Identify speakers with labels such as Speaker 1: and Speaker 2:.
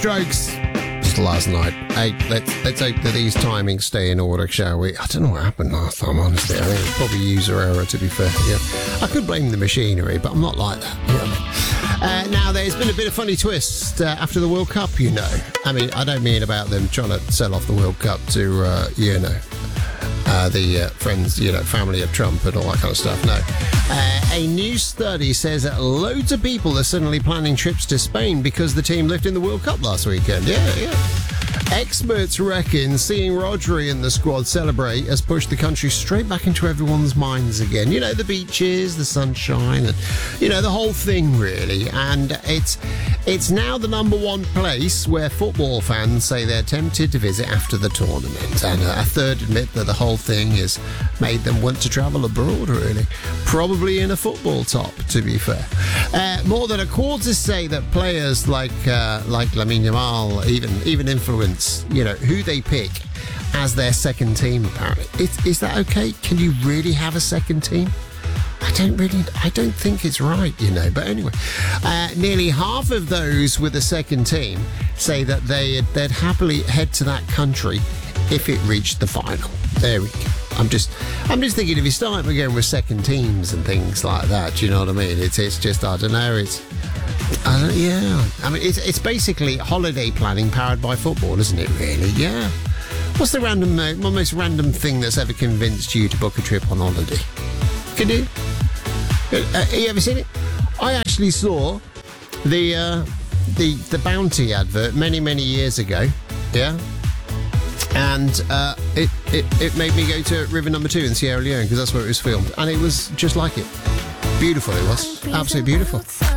Speaker 1: Strokes. Just last night. Hey, let's hope that these timings stay in order, shall we? I don't know what happened last time, honestly. I think it's probably user error, to be fair. Yeah. I could blame the machinery, but I'm not like that. You know? Now, there's been a bit of funny twist after the World Cup, you know. I mean, I don't mean about them trying to sell off the World Cup to, the friends, family of Trump and all that kind of stuff. No. A new study says that loads of people are suddenly planning trips to Spain because the team lifted in the World Cup last weekend. Yeah. Experts reckon seeing Rodri and the squad celebrate has pushed the country straight back into everyone's minds again. You know, the beaches, the sunshine, and, the whole thing, really. And it's now the number one place where football fans say they're tempted to visit after the tournament. And a third admit that the whole thing has made them want to travel abroad, really. Probably in a football top, to be fair. More than a quarter say that players like Lamine Yamal even influence, who they pick as their second team, apparently. Is that okay? Can you really have a second team? I don't think it's right, but anyway. Nearly half of those with a second team say that they'd happily head to that country if it reached the final. There we go. I'm just thinking, if you start again with second teams and things like that, do you know what I mean? It's just, I don't know, I mean, it's basically holiday planning powered by football, isn't it, really? Yeah. What's the most random thing that's ever convinced you to book a trip on holiday? Can you? Have you ever seen it? I actually saw the Bounty advert many years ago. Yeah. And it made me go to River Number 2 in Sierra Leone, because that's where it was filmed. And it was just like it. Beautiful it was. Absolutely beautiful.